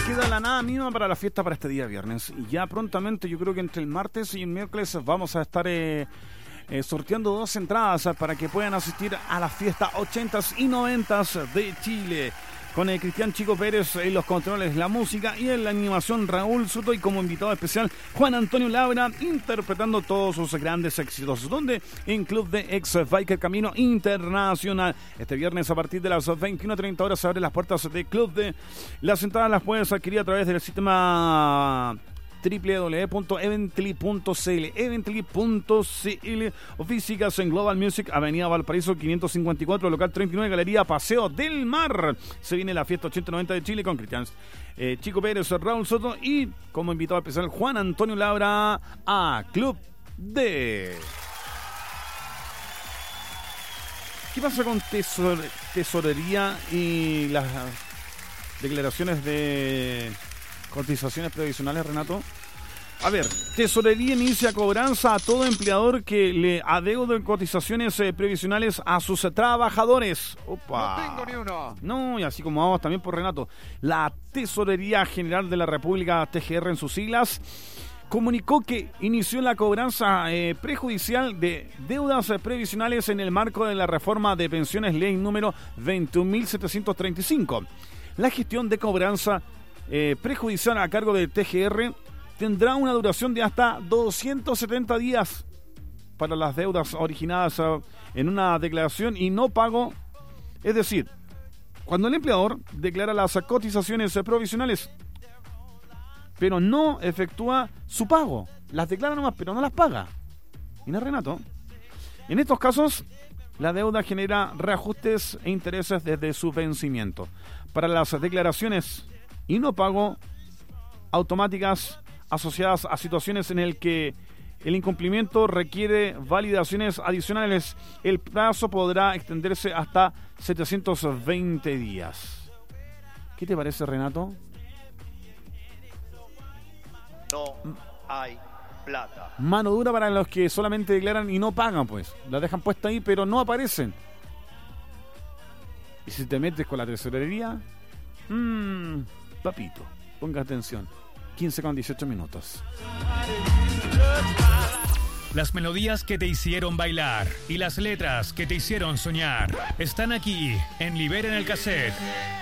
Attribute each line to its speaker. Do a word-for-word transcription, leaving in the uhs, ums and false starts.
Speaker 1: queda la nada mínima para la fiesta para este día viernes. Y ya prontamente, yo creo que entre el martes y el miércoles vamos a estar eh, eh, sorteando dos entradas para que puedan asistir a la fiesta ochentas y noventas de Chile. Con el Cristian Chico Pérez en los controles, la música y en la animación Raúl Soto, y como invitado especial Juan Antonio Labra interpretando todos sus grandes éxitos, donde en Club de Ex Biker Camino Internacional. Este viernes a partir de las veintiuna treinta horas se abren las puertas de Club de. Las entradas las puedes adquirir a través del sistema doble u doble u doble u punto evently punto c l, evently punto c l, o físicas en Global Music, Avenida Valparaíso quinientos cincuenta y cuatro, local treinta y nueve, Galería Paseo del Mar. Se viene la fiesta ochenta noventa de Chile con Cristian eh, Chico Pérez, Raúl Soto y como invitado especial Juan Antonio Labra a Club D. ¿Qué pasa con tesor tesorería y las declaraciones de cotizaciones previsionales, Renato? A ver, Tesorería inicia cobranza a todo empleador que le adeude cotizaciones eh, previsionales a sus trabajadores. Opa.
Speaker 2: No tengo ni uno.
Speaker 1: No, y así como vamos también por Renato. La Tesorería General de la República, T G R en sus siglas, comunicó que inició la cobranza eh, prejudicial de deudas eh, previsionales en el marco de la reforma de pensiones ley número veintiún mil setecientos treinta y cinco. La gestión de cobranza eh, prejudicial a cargo del T G R tendrá una duración de hasta doscientos setenta días para las deudas originadas uh, en una declaración y no pago. Es decir, cuando el empleador declara las cotizaciones uh, provisionales, pero no efectúa su pago. Las declara nomás, pero no las paga. ¿Y no, Renato? En estos casos, la deuda genera reajustes e intereses desde su vencimiento. Para las declaraciones y no pago automáticas asociadas a situaciones en el que el incumplimiento requiere validaciones adicionales, el plazo podrá extenderse hasta setecientos veinte días. ¿Qué te parece, Renato?
Speaker 3: No hay plata.
Speaker 1: Mano dura para los que solamente declaran y no pagan, pues. La dejan puesta ahí, pero no aparecen. Y si te metes con la tesorería, mmm, papito, ponga atención. quince con dieciocho minutos.
Speaker 4: Las melodías que te hicieron bailar y las letras que te hicieron soñar están aquí en Liberen el Cassette.